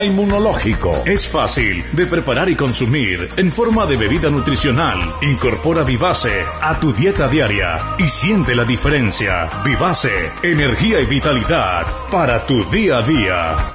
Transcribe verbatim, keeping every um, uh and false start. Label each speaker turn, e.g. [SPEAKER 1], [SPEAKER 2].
[SPEAKER 1] Inmunológico. Es fácil de preparar y consumir en forma de bebida nutricional. Incorpora Vivace a tu dieta diaria y siente la diferencia. Vivace, energía y vitalidad para tu día a día.